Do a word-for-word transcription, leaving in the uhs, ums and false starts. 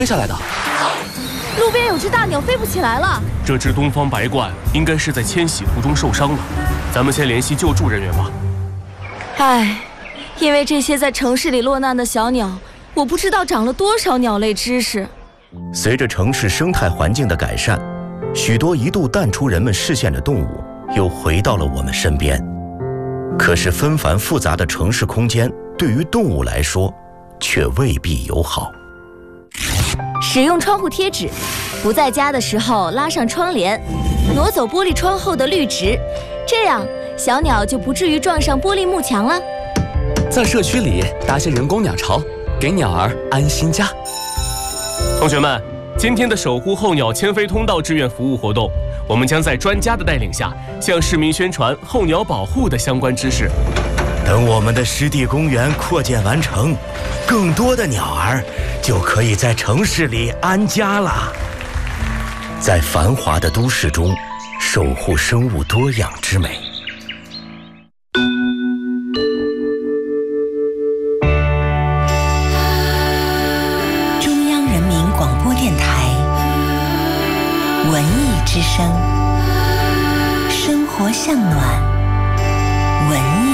飞下来的。 路边有只大鸟飞不起来了。 这只东方白鹳应该是在迁徙途中受伤了，咱们先联系救助人员吧。 唉，因为这些在城市里落难的小鸟，我不知道长了多少鸟类知识。 随着城市生态环境的改善，许多一度淡出人们视线的动物又回到了我们身边。可是纷繁复杂的城市空间对于动物来说却未必友好。 使用窗户贴纸，不在家的时候拉上窗帘，挪走玻璃窗后的绿植，这样小鸟就不至于撞上玻璃幕墙了。 在社区里搭些人工鸟巢，给鸟儿安心家。 同学们，今天的守护候鸟迁飞通道志愿服务活动，我们将在专家的带领下，向市民宣传候鸟保护的相关知识。 等我们的湿地公园扩建完成，更多的鸟儿就可以在城市里安家了。在繁华的都市中，守护生物多样之美。 中央人民广播电台文艺之声，生活向暖，文艺